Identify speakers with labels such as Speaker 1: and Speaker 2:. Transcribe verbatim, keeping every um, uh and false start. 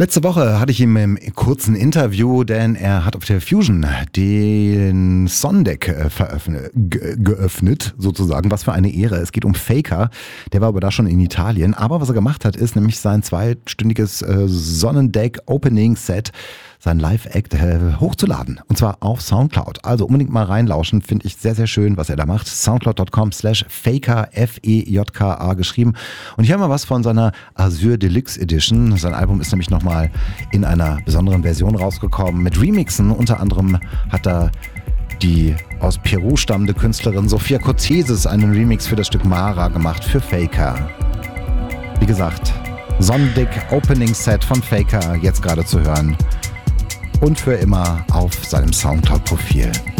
Speaker 1: Letzte Woche hatte ich ihn im kurzen Interview, denn er hat auf der Fusion den Songdeck äh, ge- geöffnet, sozusagen. Was für eine Ehre. Es geht um Faker. Der war aber da schon in Italien. Aber was er gemacht hat, ist nämlich sein zweistündiges äh, Sonnendeck-Opening-Set, sein Live-Act äh, hochzuladen. Und zwar auf Soundcloud. Also unbedingt mal reinlauschen. Finde ich sehr, sehr schön, was er da macht. Soundcloud.com slash Faker, F E J K A geschrieben. Und hier haben wir was von seiner Azure Deluxe Edition. Sein Album ist nämlich nochmal in einer besonderen Version rausgekommen. Mit Remixen. Unter anderem hat er die aus Peru stammende Künstlerin Sophia Cortesis einen Remix für das Stück Mara gemacht für Faker. Wie gesagt, Sonnendeck Opening Set von Faker jetzt gerade zu hören. Und für immer auf seinem Soundcloud-Profil.